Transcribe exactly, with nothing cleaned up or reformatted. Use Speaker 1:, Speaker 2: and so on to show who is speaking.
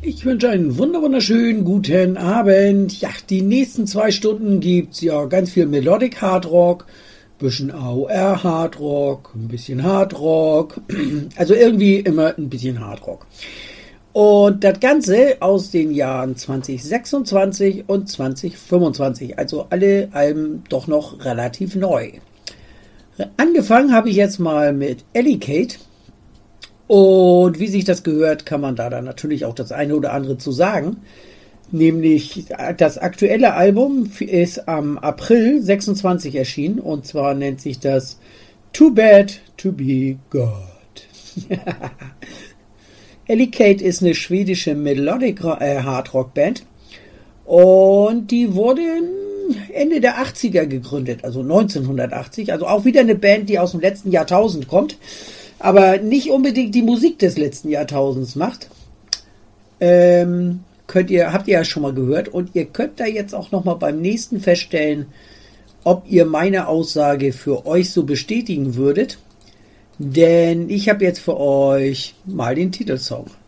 Speaker 1: Ich wünsche einen wunder wunderschönen guten Abend. Ja, die nächsten zwei Stunden gibt's ja ganz viel Melodic Hard Rock, bisschen A O R Hard Rock, ein bisschen Hard Rock, also irgendwie immer ein bisschen Hard Rock. Und das Ganze aus den Jahren zwanzig sechsundzwanzig und zwanzig fünfundzwanzig, also alle Alben doch noch relativ neu. Angefangen habe ich jetzt mal mit Ellicate. Und wie sich das gehört, kann man da dann natürlich auch das eine oder andere zu sagen. Nämlich das aktuelle Album ist am April sechsundzwanzig erschienen und zwar nennt sich das Too Bad to Be God. Ellicate ist eine schwedische Melodic äh, Hard Rock Band und die wurde Ende der achtziger gegründet, also neunzehnhundertachtzig, also auch wieder eine Band, die aus dem letzten Jahrtausend kommt. Aber nicht unbedingt die Musik des letzten Jahrtausends macht. Ähm, könnt ihr, habt ihr ja schon mal gehört. Und ihr könnt da jetzt auch noch mal beim nächsten feststellen, ob ihr meine Aussage für euch so bestätigen würdet. Denn ich habe jetzt für euch mal den Titelsong.